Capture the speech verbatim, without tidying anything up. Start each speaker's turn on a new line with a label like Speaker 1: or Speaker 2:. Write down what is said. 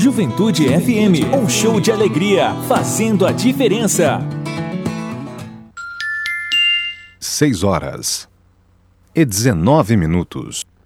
Speaker 1: Juventude F M, um show de alegria, fazendo a diferença.
Speaker 2: Seis horas e dezenove minutos.